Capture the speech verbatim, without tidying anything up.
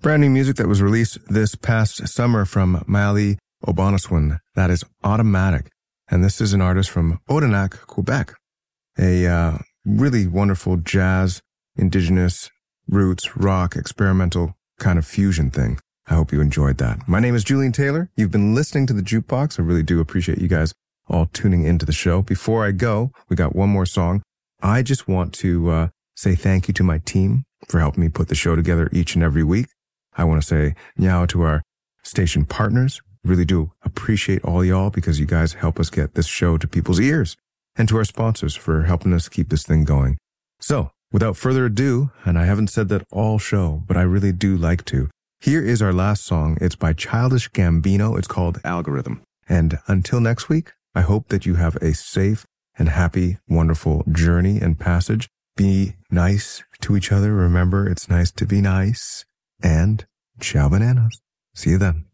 Brand new music that was released this past summer from Maëlie Obonoswan. That is Automatic. And this is an artist from Odanak, Quebec. A uh, really wonderful jazz, indigenous, roots, rock, experimental kind of fusion thing. I hope you enjoyed that. My name is Julian Taylor. You've been listening to The Jukebox. I really do appreciate you guys all tuning into the show. Before I go, we got one more song. I just want to uh, say thank you to my team for helping me put the show together each and every week. I want to say meow to our station partners. Really do appreciate all y'all because you guys help us get this show to people's ears, and to our sponsors for helping us keep this thing going. So without further ado, and I haven't said that all show, but I really do like to, here is our last song. It's by Childish Gambino. It's called Algorithm. And until next week, I hope that you have a safe and happy, wonderful journey and passage. Be nice to each other. Remember, it's nice to be nice. And ciao bananas. See you then.